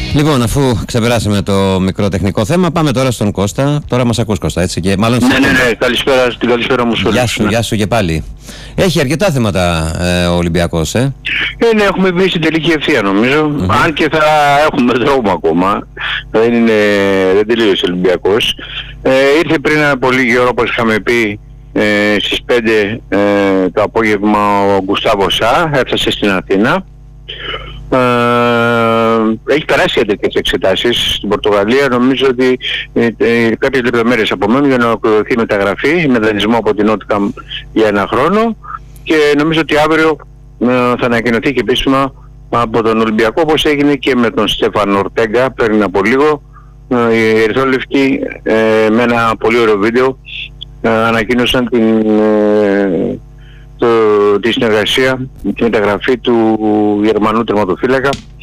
Λοιπόν, αφού ξεπεράσαμε το μικρό τεχνικό θέμα, πάμε τώρα στον Κώστα. Τώρα μας ακούς, Κώστα, έτσι? Και μάλλον ναι, καλησπέρα, την καλησπέρα μου σε όλους. Γεια σου και πάλι. Έχει αρκετά θέματα ο Ολυμπιακός, ναι, έχουμε μπει στην τελική ευθεία νομίζω. Αν και θα έχουμε δρόμο ακόμα. Δεν τελείωσε ο Ολυμπιακός. Ήρθε πριν από λίγη ώρα, όπως είχαμε πει, στις 5 το απόγευμα ο Γκουστάβο Σα, έφτασε στην Αθήνα. Έχει περάσει για τέτοιες εξετάσεις στην Πορτογαλία. Νομίζω ότι κάποιες λεπτομέρειες απομένουν για να ολοκληρωθεί η μεταγραφή, με δανεισμό από την Νότικαμ για 1 χρόνο, και νομίζω ότι αύριο θα ανακοινωθεί και επίσημα από τον Ολυμπιακό, όπως έγινε και με τον Στέφαν Ορτέγκα πριν από λίγο. Οι Ερυθρόλευκοι με ένα πολύ ωραίο βίντεο ανακοίνωσαν τη συνεργασία, τη μεταγραφή του Γερμανού τερματοφύλακα